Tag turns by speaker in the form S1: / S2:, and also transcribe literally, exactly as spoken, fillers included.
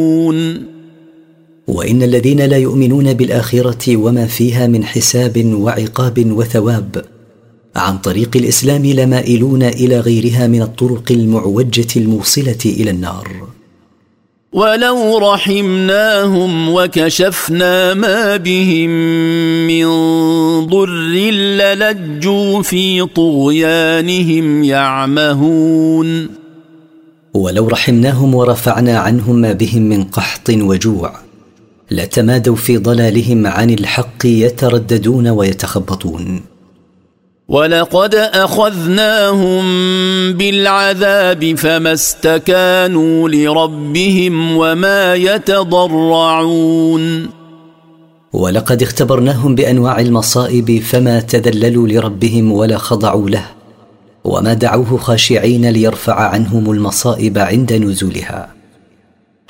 S1: وإن الذين لا يؤمنون بالآخرة وما فيها من حساب وعقاب وثواب عن طريق الإسلام لمائلون إلى غيرها من الطرق المعوجة الموصلة إلى النار.
S2: ولو رحمناهم وكشفنا ما بهم من ضر للجوا في طغيانهم يعمهون.
S1: ولو رحمناهم ورفعنا عنهم ما بهم من قحط وجوع لتمادوا في ضلالهم عن الحق يترددون ويتخبطون.
S2: ولقد أخذناهم بالعذاب فما استكانوا لربهم وما يتضرعون.
S1: ولقد اختبرناهم بأنواع المصائب فما تذللوا لربهم ولا خضعوا له وما دعوه خاشعين ليرفع عنهم المصائب عند نزولها.